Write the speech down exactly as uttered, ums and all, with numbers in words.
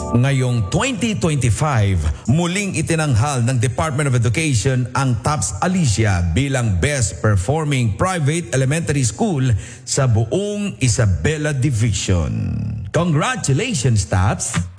Ngayong twenty twenty-five, muling itinanghal ng Department of Education ang TAPS Alicia bilang Best Performing Private Elementary School sa buong Isabela Division. Congratulations, TAPS!